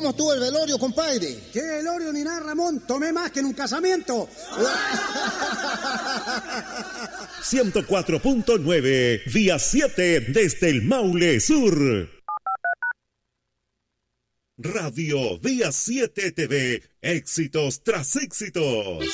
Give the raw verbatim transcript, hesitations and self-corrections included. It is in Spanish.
¿Cómo estuvo el velorio, compadre? ¿Qué velorio ni nada, Ramón? Tomé más que en un casamiento. ciento cuatro punto nueve, Vía siete desde el Maule Sur. Radio Vía siete T V, éxitos tras éxitos.